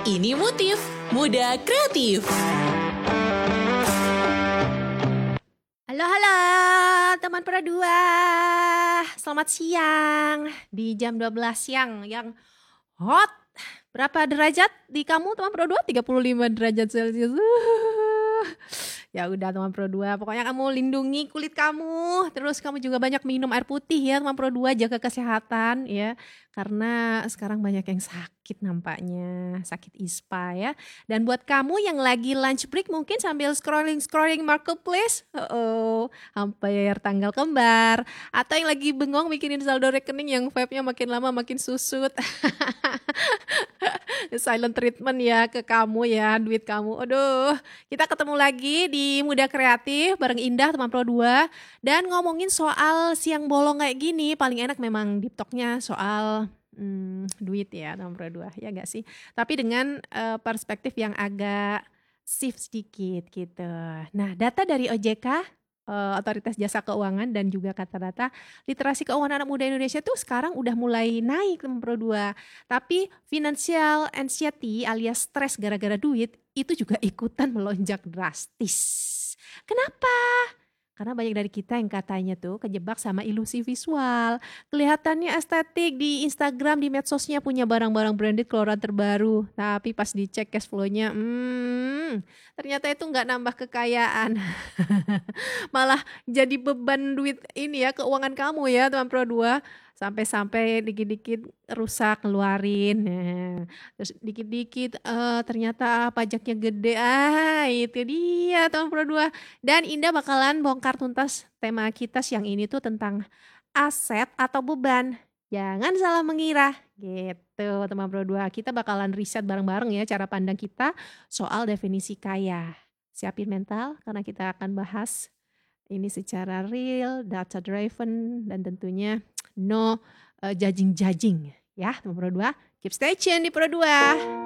Ini Motif Muda Kreatif. Halo teman Pro 2. Selamat siang di jam 12 siang yang hot. Berapa derajat di kamu teman Pro 2? 35 derajat Celcius. Ya udah teman Pro 2, pokoknya kamu lindungi kulit kamu. Terus kamu juga banyak minum air putih ya teman Pro 2, jaga kesehatan ya. Karena sekarang banyak yang sakit nampaknya, sakit ispa ya. Dan buat kamu yang lagi lunch break mungkin sambil scrolling marketplace, sampai tanggal kembar. Atau yang lagi bengong bikinin saldo rekening yang vibe-nya makin lama makin susut. Silent treatment ya ke kamu ya, duit kamu. Aduh, kita ketemu lagi di Muda Kreatif bareng Indah teman Pro 2. Dan ngomongin soal siang bolong kayak gini, paling enak memang deep talk-nya soal duit ya teman Pro 2, ya gak sih? Tapi dengan perspektif yang agak shift sedikit gitu. Nah, data dari OJK, Otoritas Jasa Keuangan, dan juga kata data literasi keuangan anak muda Indonesia tuh sekarang udah mulai naik teman Pro 2. Tapi financial anxiety alias stres gara-gara duit itu juga ikutan melonjak drastis. Kenapa? Karena banyak dari kita yang katanya tuh kejebak sama ilusi visual. Kelihatannya estetik di Instagram, di medsosnya punya barang-barang branded keluaran terbaru. Tapi pas dicek cash flow-nya, ternyata itu nggak nambah kekayaan. Malah jadi beban duit ini ya, keuangan kamu ya teman Pro 2. Sampai-sampai dikit-dikit rusak ngeluarin. Nah, terus dikit-dikit ternyata pajaknya gede. Itu dia teman Pro 2. Dan Indah bakalan bongkar tuntas tema kita siang ini tuh tentang aset atau beban. Jangan salah mengira gitu teman Pro 2. Kita bakalan riset bareng-bareng ya cara pandang kita soal definisi kaya. Siapin mental karena kita akan bahas ini secara real, data driven, dan tentunya no judging ya teman Pro 2. Keep stay tune di Pro 2.